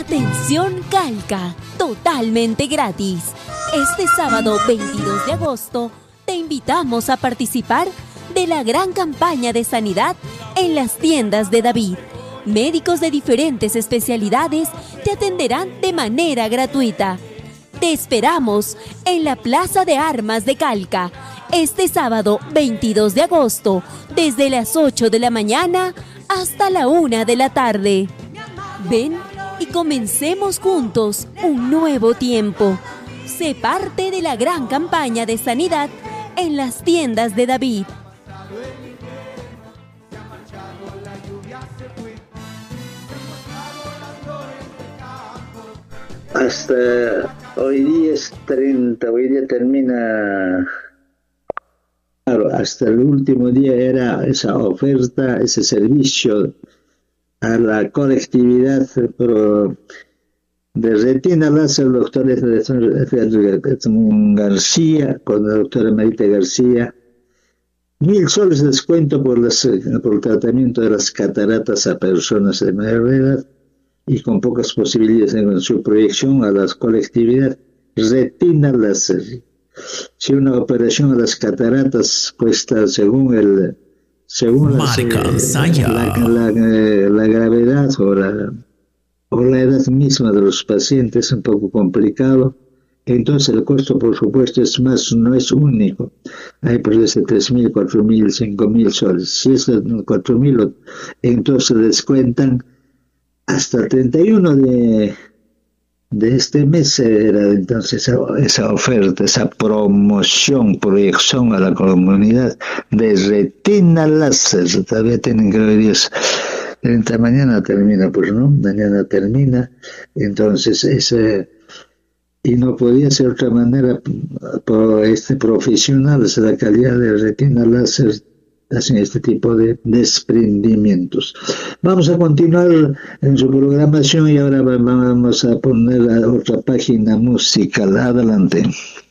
Atención Calca, totalmente gratis. Este sábado 22 de agosto te invitamos a participar de la gran campaña de sanidad en las tiendas de David. Médicos de diferentes especialidades te atenderán de manera gratuita. Te esperamos en la Plaza de Armas de Calca este sábado 22 de agosto desde las 8 de la mañana hasta la 1 de la tarde. Ven y comencemos juntos un nuevo tiempo. Sé parte de la gran campaña de sanidad en las tiendas de David. Hasta hoy día es 30, hoy día termina. Claro, hasta el último día era esa oferta, ese servicio a la colectividad de retina láser, el doctor García, con la doctora Marita García. 1.000 soles de descuento por el tratamiento de las cataratas a personas de mayor edad y con pocas posibilidades en su proyección a la colectividad. Retina láser. Si una operación a las cataratas cuesta según la gravedad o la edad misma de los pacientes, es un poco complicado. Entonces el costo, por supuesto, no es único. Hay precios de 3.000, 4.000, 5.000 soles. Si es de 4.000, entonces descuentan hasta el 31 de este mes. Era entonces esa oferta, esa proyección a la comunidad de retina láser. Todavía tienen que ver 30 mañana termina, pues no, mañana termina. Entonces y no podía ser de otra manera, profesionales de la calidad de retina láser hacen este tipo de desprendimientos. Vamos a continuar en su programación y ahora vamos a poner a otra página musical. Adelante.